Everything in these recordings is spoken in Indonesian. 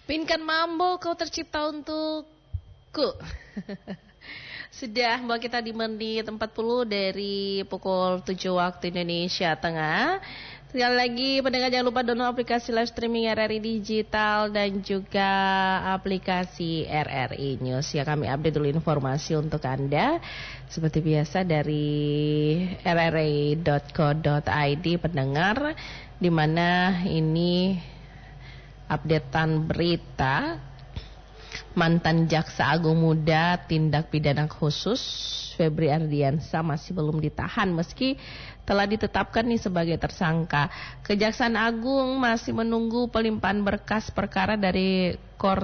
Pinkan Mambo, kau tercipta untukku. Sudah membawa kita di menit 40 dari pukul 7 waktu Indonesia Tengah. Sekali lagi pendengar jangan lupa download aplikasi live streaming RRI Digital dan juga aplikasi RRI News. Ya, kami update dulu informasi untuk Anda seperti biasa dari rri.co.id pendengar, di mana ini updatean berita mantan Jaksa Agung Muda Tindak Pidana Khusus Febri Ardiansyah masih belum ditahan meski telah ditetapkan nih sebagai tersangka. Kejaksaan Agung masih menunggu pelimpahan berkas perkara dari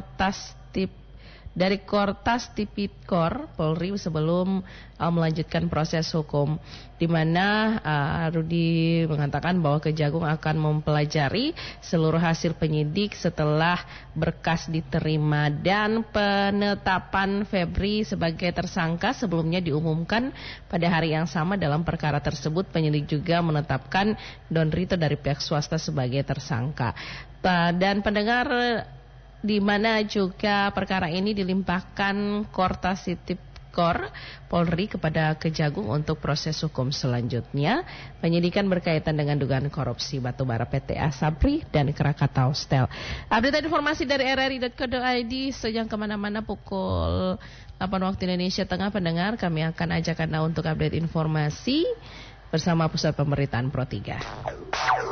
Kortas Tipikor Polri sebelum melanjutkan proses hukum, di mana Rudi mengatakan bahwa Kejagung akan mempelajari seluruh hasil penyidik setelah berkas diterima, dan penetapan Febri sebagai tersangka sebelumnya diumumkan pada hari yang sama. Dalam perkara tersebut penyidik juga menetapkan Don Rito dari pihak swasta sebagai tersangka. Dan pendengar, di mana juga perkara ini dilimpahkan Kortas Tipikor Polri kepada Kejagung untuk proses hukum selanjutnya. Penyidikan berkaitan dengan dugaan korupsi batubara PT Asabri dan Krakatau Steel. Update informasi dari rri.co.id. Sejak kemana-mana pukul 8 waktu Indonesia Tengah, pendengar, kami akan ajak Anda untuk update informasi bersama Pusat Pemberitaan Pro 3.